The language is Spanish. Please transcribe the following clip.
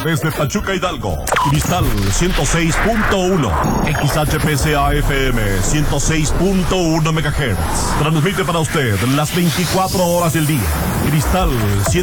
desde Pachuca, Hidalgo. Cristal 106.1. XHPCA FM 106.1 MHz. Transmite para usted las 24 horas del día. Cristal 106.1.